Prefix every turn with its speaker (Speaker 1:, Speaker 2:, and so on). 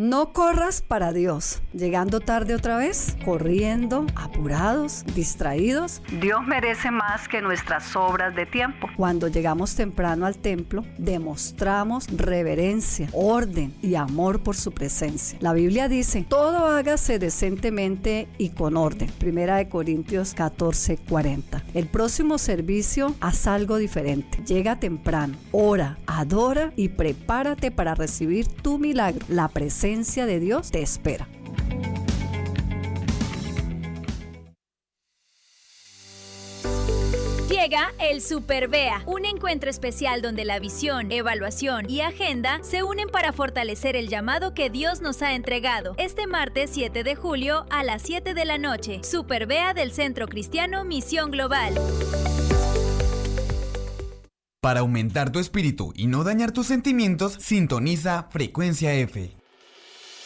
Speaker 1: No corras para Dios, llegando tarde otra vez, corriendo, apurados, distraídos. Dios merece más que nuestras obras de tiempo. Cuando llegamos temprano al templo, demostramos reverencia, orden y amor por su presencia. La Biblia dice, todo hágase decentemente y con orden. 1 Corintios 14:40. El próximo servicio, haz algo diferente. Llega temprano, ora, adora y prepárate para recibir tu milagro. La presencia de Dios te espera.
Speaker 2: Llega el Super Bea, un encuentro especial donde la visión, evaluación y agenda se unen para fortalecer el llamado que Dios nos ha entregado. Este martes 7 de julio a las 7 de la noche, Super Bea del Centro Cristiano Misión Global.
Speaker 3: Para aumentar tu espíritu y no dañar tus sentimientos, sintoniza Frecuencia F.